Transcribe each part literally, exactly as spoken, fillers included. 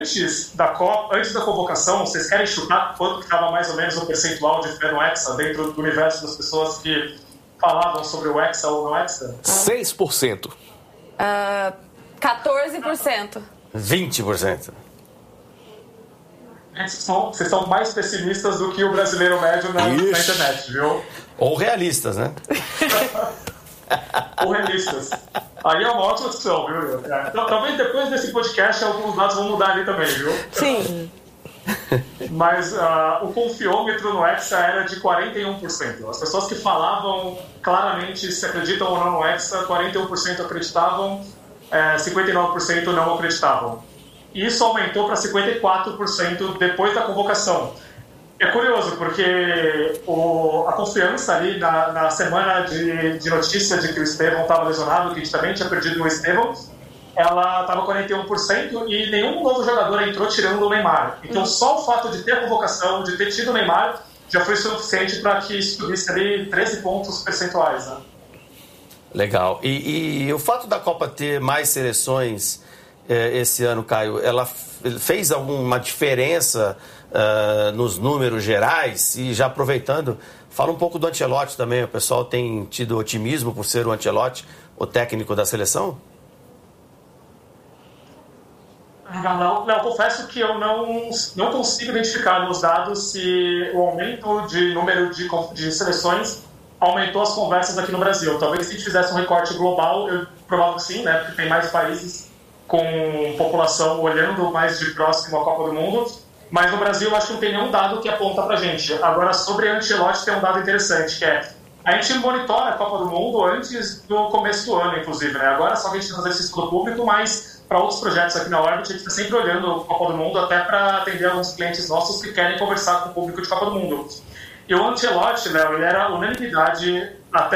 antes da Copa, antes da convocação, vocês querem chutar quanto que estava mais ou menos o percentual de fé no Hexa dentro do universo das pessoas que falavam sobre o Hexa ou no Hexa? seis por cento. Uh, quatorze por cento. vinte por cento. Vocês são mais pessimistas do que o brasileiro médio na, na internet, viu? Ou realistas, né? Ou realistas. Aí é uma ótima opção, viu? Então, talvez depois desse podcast alguns dados vão mudar ali também, viu? Sim. Mas uh, o confiômetro no Hexa era de quarenta e um por cento. As pessoas que falavam claramente se acreditam ou não no Hexa, quarenta e um por cento acreditavam, é, cinquenta e nove por cento não acreditavam. E isso aumentou para cinquenta e quatro por cento depois da convocação. É curioso, porque o, a confiança ali na, na semana de, de notícia de que o Estevão estava lesionado, que a gente também tinha perdido o Estevão, ela estava quarenta e um por cento e nenhum novo jogador entrou tirando o Neymar. Então só o fato de ter a convocação, de ter tido o Neymar, já foi suficiente para que isso subisse ali treze pontos percentuais. Né? Legal. E, e o fato da Copa ter mais seleções eh, esse ano, Caio, ela fez alguma diferença uh, nos números gerais? E já aproveitando, fala um pouco do Ancelotti também. O pessoal tem tido otimismo por ser o Ancelotti, o técnico da seleção? Não, não, confesso que eu não, não consigo identificar nos dados se o aumento de número de, de seleções aumentou as conversas aqui no Brasil. Talvez se a gente fizesse um recorte global, eu provável que sim, né? Porque tem mais países com população olhando mais de próximo a Copa do Mundo. Mas no Brasil eu acho que não tem nenhum dado que aponta pra gente. Agora, sobre Ancelotti tem um dado interessante, que é a gente monitora a Copa do Mundo antes do começo do ano, inclusive, né? Agora só que a gente fazer esse estudo público, mas para outros projetos aqui na Orbit, a gente está sempre olhando a Copa do Mundo até para atender alguns clientes nossos que querem conversar com o público de Copa do Mundo. E o Ancelotti, Léo, ele era unanimidade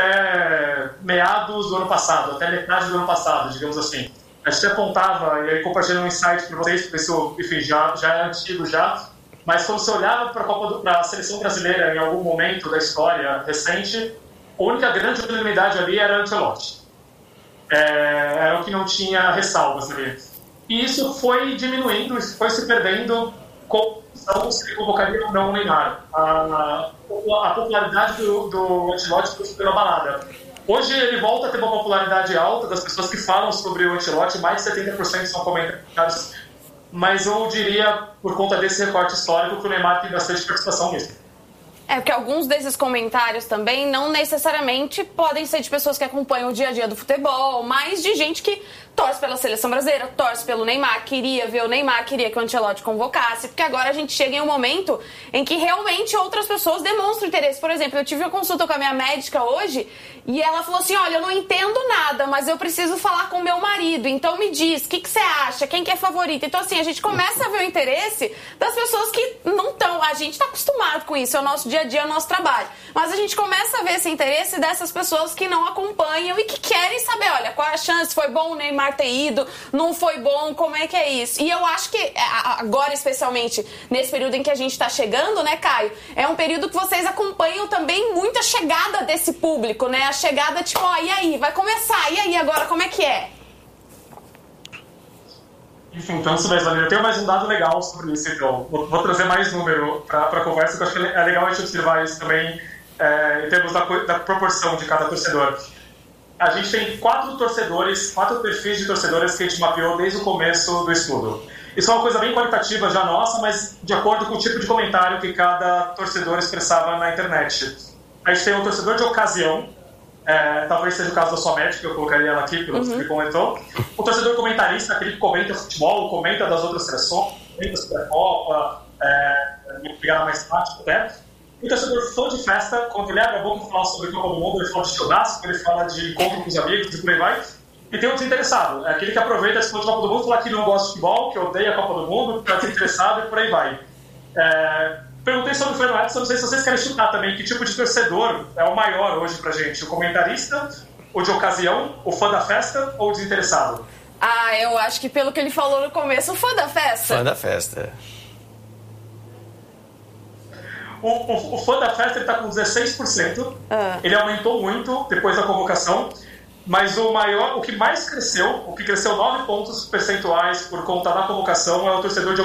até meados do ano passado, até metade do ano passado, digamos assim. A gente apontava, e aí compartilhando um insight para vocês, porque isso, enfim, já, já é antigo já, mas quando você olhava para a seleção brasileira em algum momento da história recente, a única grande unanimidade ali era Ancelotti. É, era o que não tinha ressalvas ali. E isso foi diminuindo, foi se perdendo com se ele convocaria ou não o Neymar. A, a popularidade do, do Ancelotti foi super abalada. Hoje ele volta a ter uma popularidade alta das pessoas que falam sobre o Ancelotti, mais de setenta por cento são comentários, mas eu diria, por conta desse recorte histórico, que o Neymar tem bastante participação mesmo. É, porque alguns desses comentários também não necessariamente podem ser de pessoas que acompanham o dia a dia do futebol, mas de gente que torce pela seleção brasileira, torce pelo Neymar, queria ver o Neymar, queria que o Ancelotti convocasse, porque agora a gente chega em um momento em que realmente outras pessoas demonstram interesse. Por exemplo, eu tive uma consulta com a minha médica hoje e ela falou assim, olha, eu não entendo nada, mas eu preciso falar com o meu marido, então me diz, o que, que você acha, quem que é favorito? Então assim, a gente começa a ver o interesse das pessoas que não estão, a gente está acostumado com isso, é o nosso dia a dia, é o nosso trabalho, mas a gente começa a ver esse interesse dessas pessoas que não acompanham e que querem saber, olha, qual é a chance, foi bom o Neymar ter ido, não foi bom, como é que é isso? E eu acho que agora, especialmente nesse período em que a gente está chegando, né, Caio, é um período que vocês acompanham também muito a chegada desse público, né, a chegada tipo, ó, e aí, vai começar, e aí agora, como é que é? Enfim, então, Silvestre, eu tenho mais um dado legal sobre isso, então. Vou, vou trazer mais número para a conversa, que eu acho que é legal a gente observar isso também é, em termos da, da proporção de cada torcedor. A gente tem quatro torcedores, quatro perfis de torcedores que a gente mapeou desde o começo do estudo. Isso é uma coisa bem qualitativa já nossa, mas de acordo com o tipo de comentário que cada torcedor expressava na internet. A gente tem um torcedor de ocasião, É, talvez seja o caso da sua médica, eu colocaria ela aqui, pelo que você me comentou. O torcedor comentarista, aquele que comenta futebol, comenta das outras seleções, comenta sobre a Copa, é, pegar mais prático até. O torcedor fã de festa, quando ele abre a boca e fala sobre a Copa do Mundo, ele fala de churrasco, ele fala de encontro com os amigos e por aí vai. E tem o desinteressado, é aquele que aproveita esse ponto de Copa do Mundo e fala que não gosta de futebol, que odeia a Copa do Mundo, que está desinteressado e por aí vai. É, Perguntei sobre o Fernando Edson, não sei se vocês querem chutar também que tipo de torcedor é o maior hoje pra gente, o comentarista, o de ocasião, o fã da festa ou o desinteressado? Ah, eu acho que pelo que ele falou no começo, o fã da festa. Fã da festa. O, o, o fã da festa ele tá com dezesseis por cento, ah. Ele aumentou muito depois da convocação. Mas o maior, o que mais cresceu, o que cresceu nove pontos percentuais por conta da convocação, é o torcedor de